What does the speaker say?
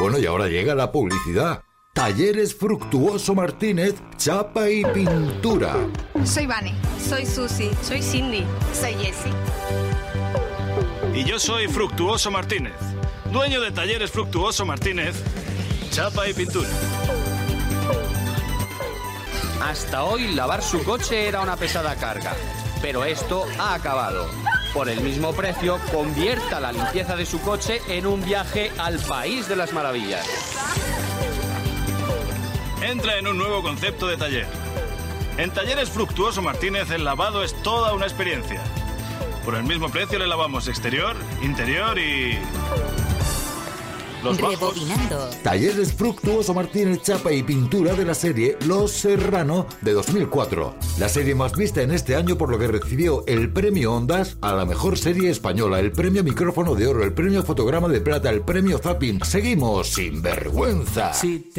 Bueno, y ahora llega la publicidad. Talleres Fructuoso Martínez, chapa y pintura. Soy Vane. Soy Susi. Soy Cindy. Soy Jessie. Y yo soy Fructuoso Martínez, dueño de Talleres Fructuoso Martínez, chapa y pintura. Hasta hoy lavar su coche era una pesada carga, pero esto ha acabado. Por el mismo precio, convierta la limpieza de su coche en un viaje al país de las maravillas. Entra en un nuevo concepto de taller. En Talleres Fructuoso Martínez el lavado es toda una experiencia. Por el mismo precio le lavamos exterior, interior y... los bajos. Rebobinando. Talleres Fructuoso Martínez, chapa y pintura de la serie Los Serrano de 2004. La serie más vista en este año, por lo que recibió el premio Ondas a la mejor serie española, el premio Micrófono de Oro, el premio Fotograma de Plata, el premio Zapping. Seguimos sin vergüenza. Si te